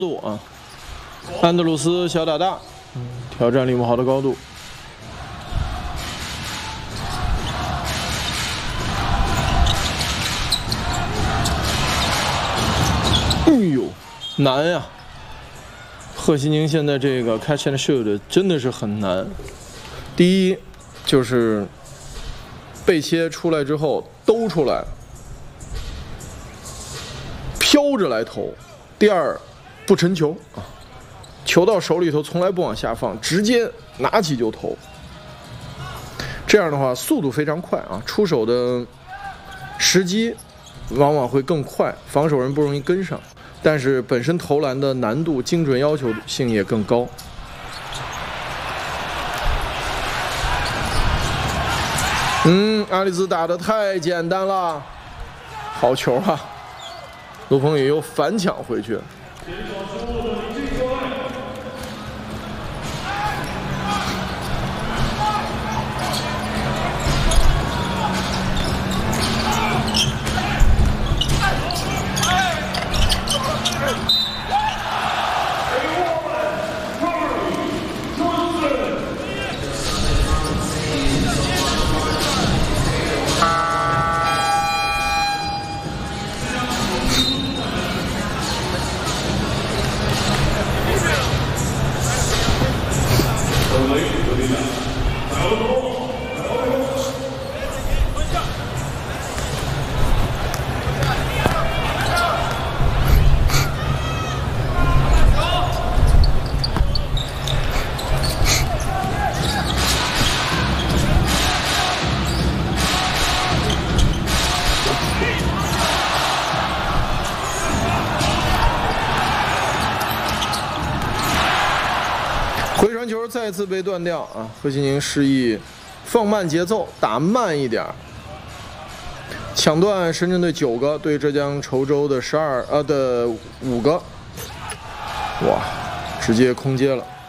度啊，安德鲁斯小打大，挑战李慕豪的高度。哎呦，难呀！贺西宁现在这个 catch and shoot 真的是很难。第一就是背切出来之后兜出来，飘着来投。第二，不沉球啊，球到手里头从来不往下放，直接拿起就投。这样的话，速度非常快啊，出手的时机往往会更快，防守人不容易跟上。但是本身投篮的难度、精准要求性也更高。阿里兹打得太简单了，好球啊！陆鹏宇又反抢回去。回传球再次被断掉啊！贺西宁示意放慢节奏，打慢一点。抢断深圳队9个，对浙江稠州的5个，哇，直接空接了。